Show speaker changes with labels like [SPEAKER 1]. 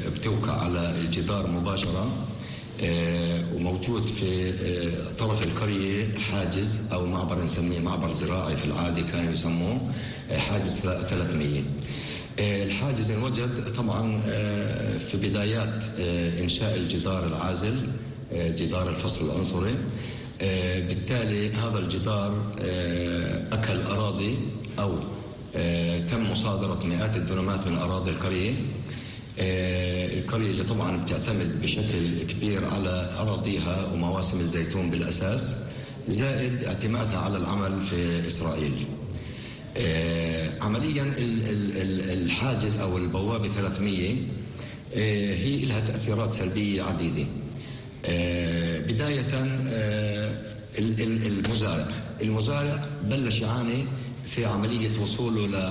[SPEAKER 1] بتوقع على الجدار مباشرة، وموجود في طرف القرية حاجز أو معبر نسميه معبر زراعي، في العادة كانوا يسموه حاجز 300. الحاجز انوجد طبعا في بدايات إنشاء الجدار العازل، جدار الفصل العنصري. بالتالي هذا الجدار أكل أراضي أو تم مصادرة مئات الدونمات من أراضي القرية. القرية اللي طبعا بتعتمد بشكل كبير على أراضيها ومواسم الزيتون بالأساس، زائد اعتمادها على العمل في إسرائيل. عمليا الحاجز أو البوابة 300 هي لها تأثيرات سلبية عديدة. بداية المزارع بلش يعاني في عملية وصوله